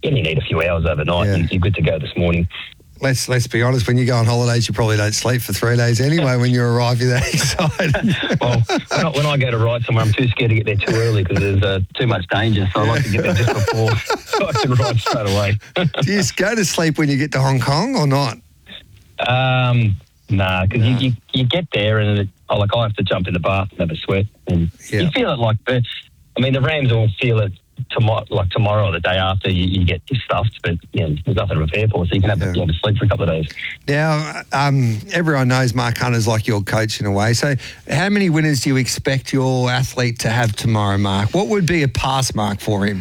you only need a few hours overnight. Yeah. You're good to go this morning. Let's be honest, when you go on holidays, you probably don't sleep for 3 days anyway when you arrive. You're that excited. Well, when I go to ride somewhere, I'm too scared to get there too early because there's too much danger. So I like to get there just before so I can ride straight away. Do you go to sleep when you get to Hong Kong or not? Nah, because you get there and I have to jump in the bath and have a sweat. And you feel it like the Rams all feel it tomorrow or the day after you get stuffed, but there's nothing to prepare for, so you can have to sleep for a couple of days. Now, everyone knows Mark Hunter's like your coach in a way. So how many winners do you expect your athlete to have tomorrow, Mark? What would be a pass mark for him?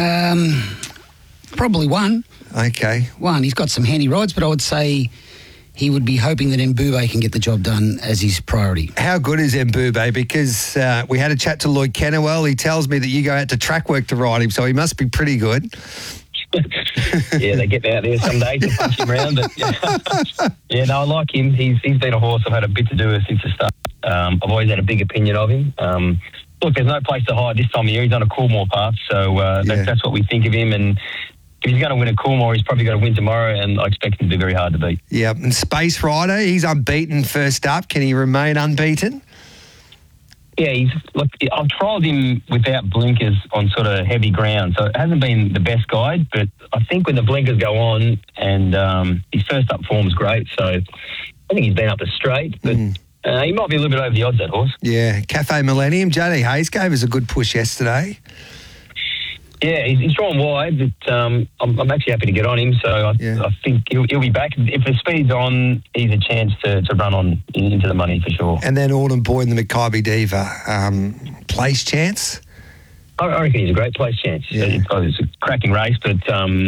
Probably one. Okay. One. He's got some handy rides, but I would say he would be hoping that Mbube can get the job done as his priority. How good is Mbube? Because we had a chat to Lloyd Kennewell. He tells me that you go out to track work to ride him, so he must be pretty good. Yeah, they get me out there some days to punch him around. But I like him. He's been a horse I've had a bit to do with since the start. I've always had a big opinion of him. Look, there's no place to hide this time of year. He's on a Coolmore path, so that's what we think of him. And if he's going to win at Coolmore, he's probably going to win tomorrow, and I expect him to be very hard to beat. Yeah, and Space Rider, he's unbeaten first up. Can he remain unbeaten? Yeah, I've trialled him without blinkers on sort of heavy ground, so it hasn't been the best guide, but I think when the blinkers go on and his first up form's great, so I think he's been up the straight, but he might be a little bit over the odds, that horse. Yeah, Cafe Millennium, Johnny Hayes gave us a good push yesterday. Yeah, he's drawn wide, but I'm actually happy to get on him, so I think he'll be back. If the speed's on, he's a chance to run on into the money for sure. And then Autumn Boyd and the Maccabi Diva, place chance? I reckon he's a great place chance. Yeah. It's a cracking race, but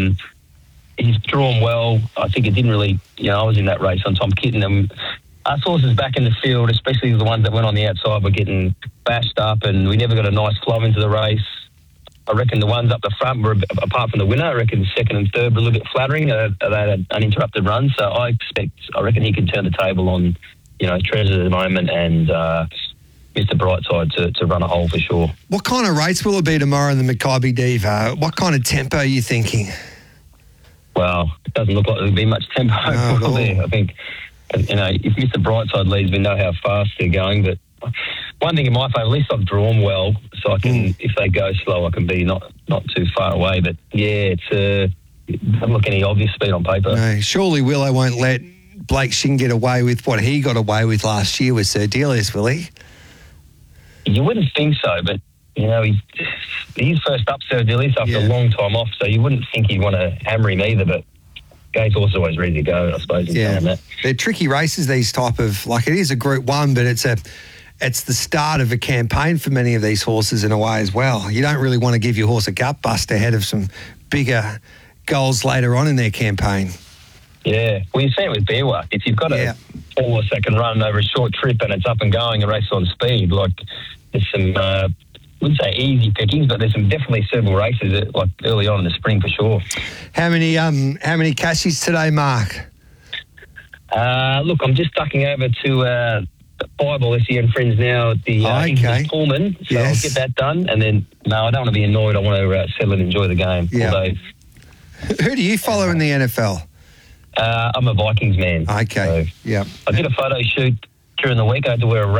he's drawn well. I think it didn't really, I was in that race on Tom Kitten, and us horses back in the field, especially the ones that went on the outside, were getting bashed up, and we never got a nice flow into the race. I reckon the ones up the front were, apart from the winner, I reckon second and third were a little bit flattering. They had an uninterrupted run, so I reckon he can turn the table on, Treasure at the moment and Mr. Brightside to run a hole for sure. What kind of race will it be tomorrow in the Maccabi Diva? What kind of tempo are you thinking? Well, it doesn't look like there'll be much tempo there. I think, if Mr. Brightside leads, we know how fast they're going, but one thing in my favour, at least I've drawn well, so I can, if they go slow, I can be not too far away. But yeah, it doesn't look any obvious speed on paper. No, surely Willow won't let Blake Shinn get away with what he got away with last year with Sir Delius, will he? You wouldn't think so, but he's first up Sir Delius after a long time off, so you wouldn't think he'd want to hammer him either. But Gate's also always ready to go, I suppose. That. They're tricky races, these type of, it is a Group 1, but it's the start of a campaign for many of these horses in a way as well. You don't really want to give your horse a gut bust ahead of some bigger goals later on in their campaign. Yeah, well, you see it with Beerwah. If you've got a horse that can run over a short trip and it's up and going, a race on speed, there's some, I wouldn't say easy pickings, but there's some definitely suitable races early on in the spring for sure. How many cashies today, Mark? Look, I'm just ducking over to Fireball SE and Friends now at the English Pullman, so I'll get that done. And then, no, I don't want to be annoyed. I want to settle and enjoy the game. Yeah. Who do you follow in the NFL? I'm a Vikings man. Okay, so I did a photo shoot during the week. I had to wear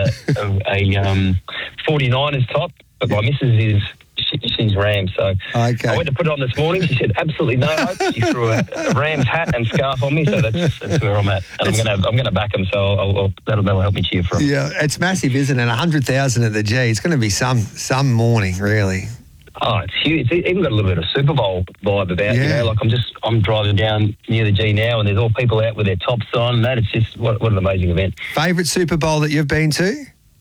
a 49ers top, but my missus is... She's Rams, so I went to put it on this morning. She said, absolutely no hope. She threw a Rams hat and scarf on me, so that's where I'm at. And I'm going to back them, so that'll help me cheer for them. Yeah, it's massive, isn't it? 100,000 at the G. It's going to be some morning, really. Oh, it's huge. It's even got a little bit of Super Bowl vibe about it. I'm driving down near the G now, and there's all people out with their tops on. And it's just what an amazing event. Favourite Super Bowl that you've been to?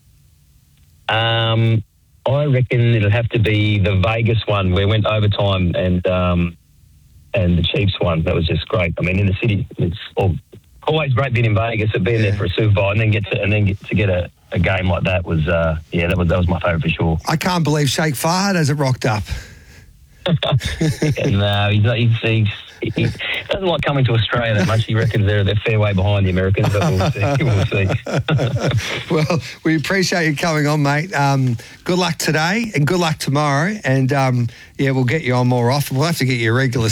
I reckon it'll have to be the Vegas one where we went overtime and the Chiefs one. That was just great. I mean, in the city, it's always great being in Vegas, but being there for a Super Bowl and then get to get a game like that was that was my favourite for sure. I can't believe Sheikh Fahad hasn't rocked up. No, he doesn't like coming to Australia that much. He reckons they're a fair way behind the Americans, but we'll see. Well, we appreciate you coming on, mate. Good luck today and good luck tomorrow. And, we'll get you on more often. We'll have to get you a regular